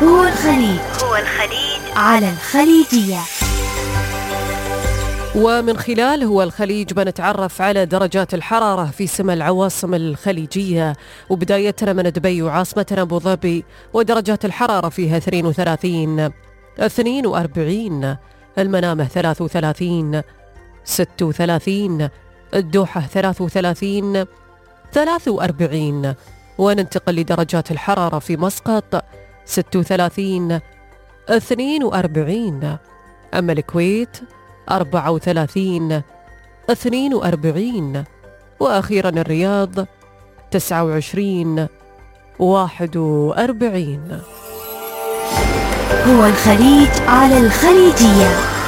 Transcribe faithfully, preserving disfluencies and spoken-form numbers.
هو الخليج هو الخليج على الخليجية. ومن خلال هو الخليج بنتعرف على درجات الحرارة في سما العواصم الخليجية، وبدايتنا من دبي وعاصمتنا أبو ظبي، ودرجات الحرارة فيها اثنين وثلاثين، اثنين وأربعين، المنامة ثلاث وثلاثين، ست وثلاثين، الدوحة ثلاث وثلاثين، ثلاث وأربعين. وننتقل لدرجات الحرارة في مسقط ست وثلاثين، اثنين وأربعين، أما الكويت أربعة وثلاثين، اثنين وأربعين، وأخيرا الرياض تسعة وعشرين، واحد وأربعين. هو الخليج على الخليجية.